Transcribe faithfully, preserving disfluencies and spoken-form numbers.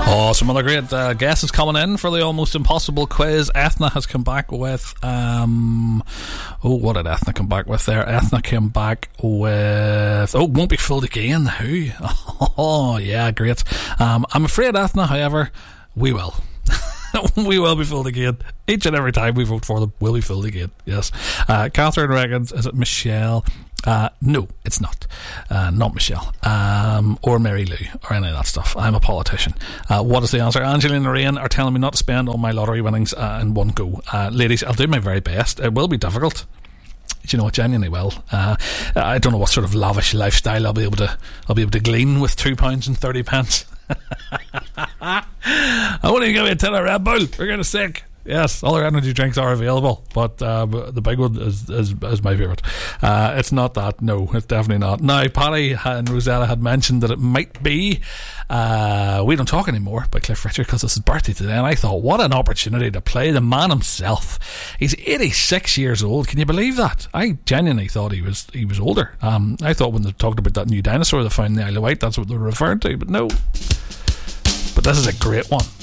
Oh, some other great uh, guesses coming in for the Almost Impossible quiz. Ethna has come back with um oh what did Ethna come back with there? Ethna came back with oh won't be fooled again. Who? Oh yeah, great. um I'm afraid, Ethna, however, we will we will be fooled again. Each and every time we vote for them, we'll be fooled again. Yes. uh, Catherine reckons, is it Michelle? Uh, no, it's not. Uh, not Michelle. Um, or Mary Lou, or any of that stuff. I'm a politician. Uh, what is the answer? Angelina and Rain are telling me not to spend all my lottery winnings uh, in one go. Uh, ladies, I'll do my very best. It will be difficult. Do you know what? Genuinely will. Uh, I don't know what sort of lavish lifestyle I'll be able to. I'll be able to glean with two pounds and thirty pence. I won't even give me a tin of Red Bull, for goodness sake. Yes, other energy drinks are available, but uh, the big one is, is, is my favourite. Uh, it's not that. No, it's definitely not. Now, Paddy and Rosella had mentioned that it might be uh, We Don't Talk Anymore by Cliff Richard, because it's his birthday today, and I thought, what an opportunity to play the man himself. He's eighty-six years old. Can you believe that? I genuinely thought he was he was older. Um, I thought when they talked about that new dinosaur they found in the Isle of Wight, that's what they were referring to, but no. But this is a great one.